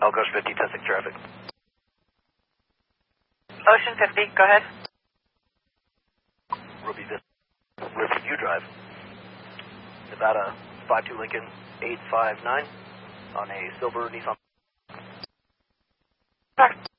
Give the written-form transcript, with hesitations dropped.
Coast 50, 10-6 traffic. Ocean 50, go ahead. Riverview View Drive. Nevada 52 Lincoln 859 on a silver Nissan. Back.